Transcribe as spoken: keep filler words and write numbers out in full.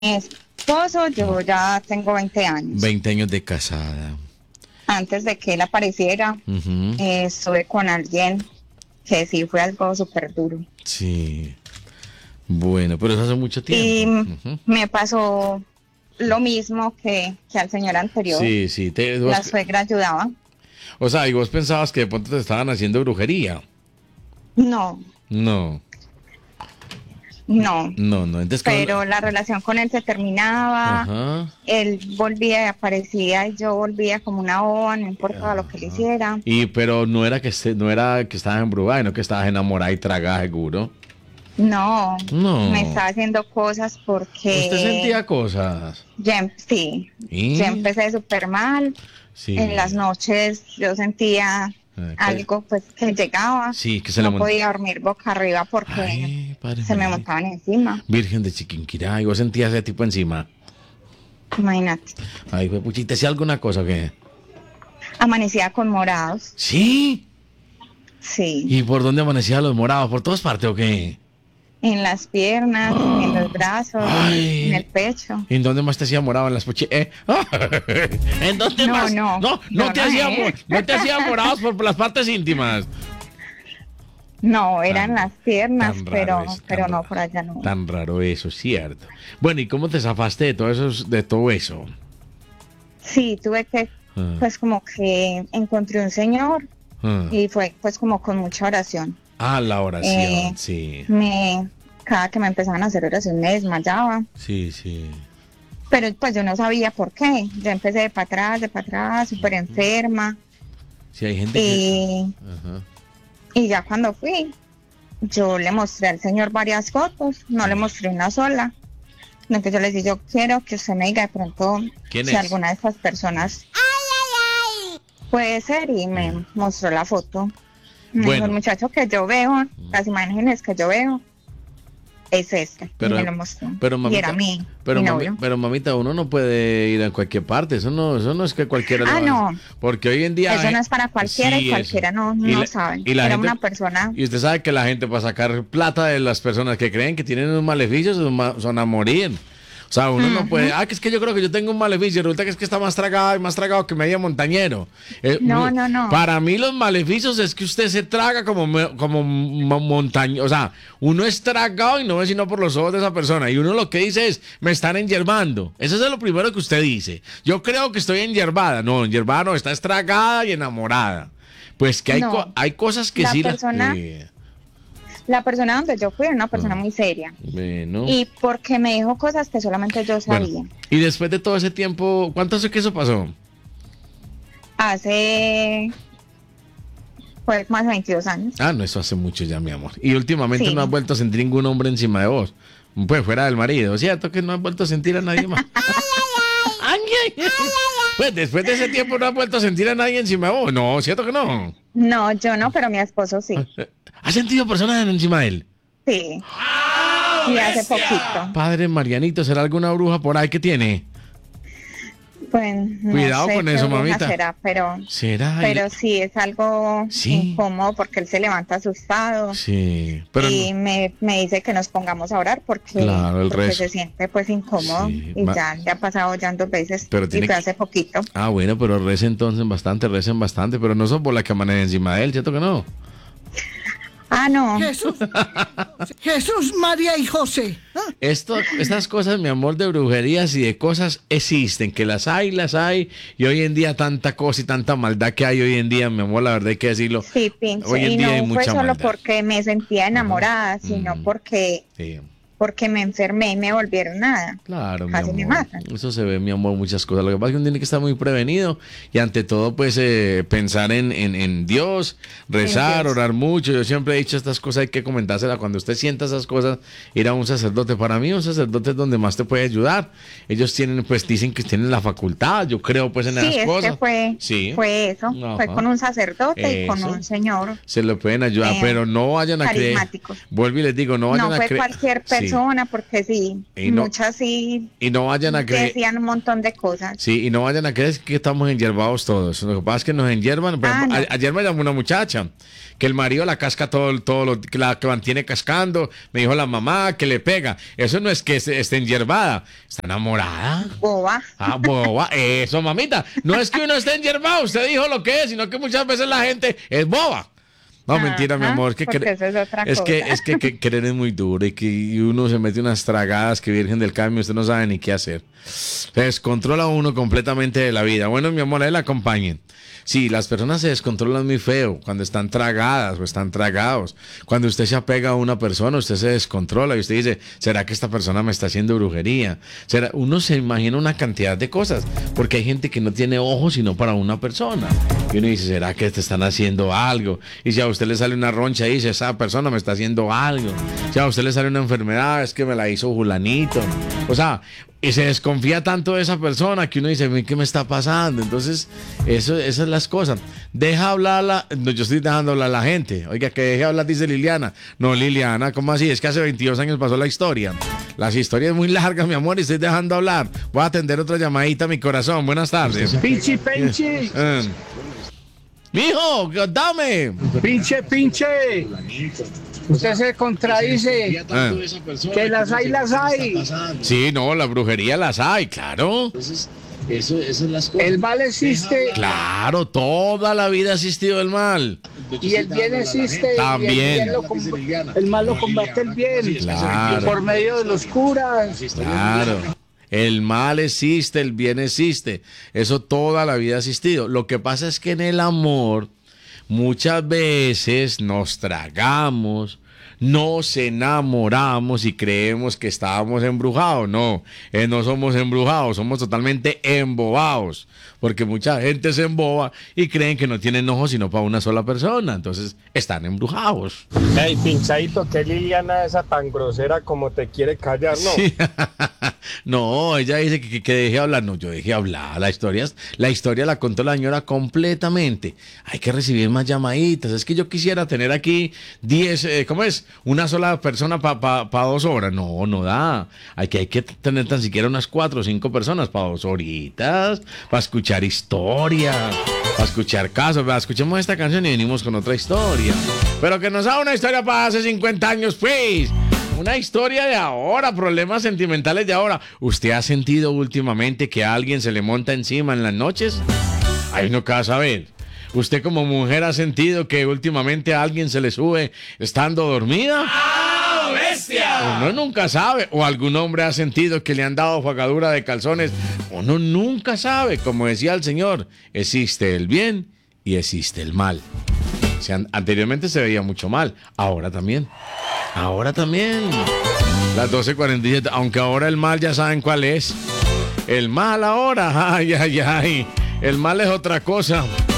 esposo, yo ya tengo veinte años. veinte años de casada. Antes de que él apareciera, Ujú. eh, estuve con alguien que sí fue algo súper duro. Sí. Bueno, pero eso hace mucho Y tiempo. Ujú. me pasó lo mismo que, que al señor anterior. Sí, sí. Te- La vos- suegra ayudaba. o sea, y vos pensabas que de pronto te estaban haciendo brujería. No, No, no. no, no. Entonces, ¿cómo- Pero la relación con él se terminaba, Ajá. él volvía y aparecía y yo volvía como una boba, no importaba lo que le hiciera. Y pero no era que esté- no era que estabas embrujada, sino que estabas enamorada y tragada seguro. No, No. me estaba haciendo cosas porque Usted sentía cosas. ya, em- sí, ¿Y? ya empecé súper mal. Sí. En las noches yo sentía Eh, que- algo pues que llegaba. Sí, que se le No mont- podía dormir boca arriba porque Ay, padre se me María. montaban encima. Virgen de Chiquinquirá, y vos sentías ese tipo encima. Imagínate. Ay, pues, puchi, ¿te hacía alguna cosa o qué? Amanecía con morados. ¿Sí? Sí. ¿Y por dónde amanecían los morados? ¿Por todas partes o qué? En las piernas, en los brazos, Ay. en el pecho. ¿En dónde más te hacía morado? ¿En las puchi? ¿Eh? ¿En dónde No, más? no, no, no no, te no, hacía, eh. mo- no te hacía morados por, por las partes íntimas. No, eran Tan- las piernas, tan raro pero, es, tan pero no, raro. por allá no. Tan raro eso, cierto. Bueno, ¿y cómo te zafaste de todo eso? De todo eso? Sí, tuve que, Ah, pues como que encontré un señor ah. y fue pues como con mucha oración. Ah, la oración, Eh, sí. Me, cada que me empezaban a hacer oración me desmayaba, Sí, sí. pero pues yo no sabía por qué. Yo empecé de para atrás, de para atrás, súper enferma Sí, hay gente que... y, Ajá. y ya cuando fui, yo le mostré al señor varias fotos, no le mostré una sola. Entonces yo le dije, yo quiero que usted me diga de pronto ¿Quién si es? alguna de estas personas puede ser, y me mostró la foto. Me Bueno. dijo, el muchacho que yo veo, las imágenes que yo veo, es este. Pero- y me lo mostró. pero, y mamita, era mi, Pero, mi mami- novio. pero mamita, uno no puede ir a cualquier parte. Eso no, eso no es que cualquiera Ah, lo haga. no. Porque hoy en día... Eso no es para cualquiera Sí, y eso. cualquiera no, Y no la- sabe. y la Era gente- una persona. Y usted sabe que la gente para sacar plata de las personas que creen que tienen unos maleficios son ma- son a morir. O sea, uno no puede... Ah, que es que yo creo que yo tengo un maleficio. Resulta que es que está más tragado y más tragado que media montañero. Eh, No, mu- no, no. Para mí los maleficios es que usted se traga como, me- como montañero. O sea, uno es tragado y no ve sino por los ojos de esa persona. Y uno lo que dice es, me están enyerbando. Eso es lo primero que usted dice. Yo creo que estoy enyerbada. No, enyerbada no, está estragada y enamorada. Pues que hay, No. co- hay cosas que La sí... la- persona- Sí. La persona donde yo fui era una persona Ah. muy seria. Bueno. Y porque me dijo cosas que solamente yo Bueno, sabía. y después de todo ese tiempo, ¿cuánto hace que eso pasó? Hace. Pues más de veintidós años. Ah, no, eso hace mucho ya, mi amor. Y últimamente Sí. no has vuelto a sentir ningún hombre encima de vos. Pues fuera del marido, ¿cierto? Que no has vuelto a sentir a nadie más. Ay, ay, ay. Pues después de ese tiempo no has vuelto a sentir a nadie encima de vos. No, ¿cierto que no? No, yo no, pero mi esposo sí. ¿Has sentido personas encima de él? Sí. Y hace poquito. Padre Marianito, ¿será alguna bruja por ahí que tiene? Pues no Cuidado sé con qué eso, bruja mamita. será, pero, ¿Será? pero sí es algo Sí. incómodo porque él se levanta asustado. Sí, pero... y me, me dice que nos pongamos a orar porque, Claro, el porque rezo. se siente pues incómodo. Sí, y ma- ya le ha pasado ya dos veces. Pero y tiene fue que- hace poquito. Ah, bueno, pero recen entonces bastante, recen bastante, pero no son por la que amanece encima de él, ¿cierto que no? Ah, no. Jesús, Jesús, María y José. ¿Ah? Esto, estas cosas, mi amor, de brujerías y de cosas existen, que las hay, las hay, y hoy en día tanta cosa y tanta maldad que hay hoy en día, mi amor, la verdad hay que decirlo. Sí, pinche. Hoy en Y día no hay fue mucha solo maldad. porque me sentía enamorada, sino Mm. porque, Sí, porque me enfermé y me volvieron nada. claro, mi Casi me amor. matan. Eso se ve, mi amor, muchas cosas. Lo que pasa es que uno tiene que estar muy prevenido y ante todo, pues, eh, pensar en, en, en Dios, rezar, Dios. orar mucho. Yo siempre he dicho estas cosas, hay que comentárselas. Cuando usted sienta esas cosas, ir a un sacerdote. Para mí, un sacerdote es donde más te puede ayudar. Ellos tienen, pues, dicen que tienen la facultad. Yo creo, pues, en Sí, esas es cosas. que fue, Sí. fue eso. Ajá. Fue con un sacerdote y con Eso. un señor. Se lo pueden ayudar, Eh, pero no vayan a creer. carismáticos. Vuelvo y les digo, no vayan No a fue creer. cualquier Sí. persona, porque sí, Y no- muchas sí Y no vayan a creer. decían un montón de cosas. Sí, y no vayan a creer que estamos enyerbados todos. Lo que pasa es que nos enyerban. Por Ah, ejemplo, no. a- ayer me llamó una muchacha que el marido la casca todo, todo lo que la que mantiene cascando. Me dijo la mamá que le pega. Eso no es que se- esté enyerbada, está enamorada. Boba. Ah, boba. Eso, mamita. No es que uno esté enyerbado, usted dijo lo que es, sino que muchas veces la gente es boba. No, mentira, mi Ajá, amor. Es que, porque cre- eso es otra es que, cosa. es que, que querer es muy duro y que y uno se mete unas tragadas que Virgen del Carmen, usted no sabe ni qué hacer. Se descontrola uno completamente de la vida. Bueno, mi amor, ahí la acompañen. Sí, las personas se descontrolan muy feo cuando están tragadas o están tragados. Cuando usted se apega a una persona, usted se descontrola y usted dice, ¿será que esta persona me está haciendo brujería? ¿Será? Uno se imagina una cantidad de cosas, porque hay gente que no tiene ojos sino para una persona. Y uno dice, ¿será que te están haciendo algo? Y si a usted le sale una roncha y dice, esa persona me está haciendo algo. Si a usted le sale una enfermedad, es que me la hizo Julanito. O sea, y se desconfía tanto de esa persona que uno dice, ¿qué me está pasando? Entonces, eso, esas son las cosas. Deja hablar a la... No, yo estoy dejando hablar a la gente. Oiga, que deje hablar, dice Liliana. No, Liliana, ¿cómo así? Es que hace veintidós años pasó la historia. Las historias muy largas, mi amor, y estoy dejando hablar. Voy a atender otra llamadita, mi corazón. Buenas tardes. Pinche, pinche, Eh. Mijo, dame. pinche, pinche. Usted se contradice. Eh. Que las hay, las hay. Sí, no, la brujería las hay, claro. El mal existe Claro, toda la vida ha existido el mal. y el bien existe. También. Y el, bien lo com- el mal lo combate el bien. Claro. Por medio de los curas. Claro. El mal existe, el bien existe. Eso toda la vida ha existido. Lo que pasa es que en el amor muchas veces nos tragamos, nos enamoramos y creemos que estábamos embrujados. No, eh, no somos embrujados, somos totalmente embobados. Porque mucha gente se emboba y creen que no tienen ojos sino para una sola persona. Entonces están embrujados. Hey, pinchadito, qué Liliana esa tan grosera como te quiere callar, ¿no? Sí. No, ella dice que, que, que deje hablar. No, yo dejé hablar. La historia, la historia la contó la señora completamente. Hay que recibir más llamaditas. Es que yo quisiera tener aquí diez, eh, ¿cómo es? Una sola persona para pa, pa dos horas. No, no da. Hay que, hay que tener tan siquiera unas cuatro o cinco personas para dos horitas, para escuchar historia, para escuchar casos. ¿Verdad? Escuchemos esta canción y venimos con otra historia. Pero que nos haga una historia para hace cincuenta años, pues. Una historia de ahora, problemas sentimentales de ahora. ¿Usted ha sentido últimamente que a alguien se le monta encima en las noches? Ahí no queda saber. ¿Usted como mujer ha sentido que últimamente a alguien se le sube estando dormida? ¡Ah, bestia! Uno nunca sabe. O algún hombre ha sentido que le han dado fagadura de calzones. Uno nunca sabe. Como decía el Señor, existe el bien y existe el mal. O sea, anteriormente se veía mucho mal, ahora también. Ahora también. Las doce cuarenta y siete, aunque ahora el mal ya saben cuál es. El mal ahora, ay, ay, ay. El mal es otra cosa.